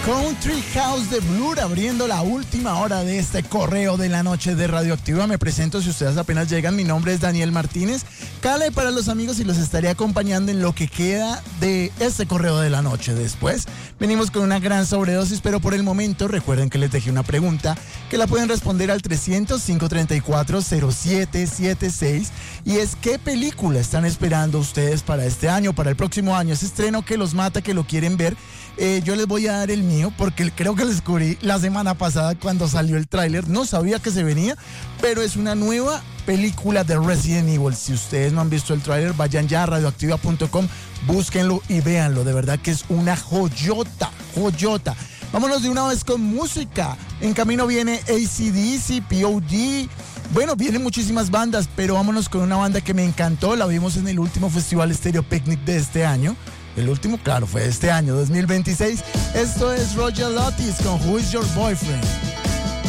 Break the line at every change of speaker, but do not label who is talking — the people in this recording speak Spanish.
Country House de Blur, abriendo la última hora de este correo de la noche de Radioactiva. Me presento, si ustedes apenas llegan, mi nombre es Daniel Martínez, Cale para los amigos, y los estaré acompañando en lo que queda de este correo de la noche. Después venimos con una gran sobredosis, pero por el momento recuerden que les dejé una pregunta que la pueden responder al 300-534-0776, y es: ¿qué película están esperando ustedes para este año, para el próximo año? Ese estreno que los mata, que lo quieren ver. Yo les voy a dar el mío porque creo que lo descubrí la semana pasada cuando salió el tráiler. No sabía que se venía, pero es una nueva película de Resident Evil. Si ustedes no han visto el tráiler, vayan ya a radioactiva.com, búsquenlo y véanlo. De verdad que es una joyota. Vámonos de una vez con música. En camino viene AC/DC, POD. Bueno, vienen muchísimas bandas, pero vámonos con una banda que me encantó. La vimos en el último Festival Stereo Picnic de este año. El último, claro, fue este año, 2026. Esto es Roger Lotis con Who Is Your Boyfriend.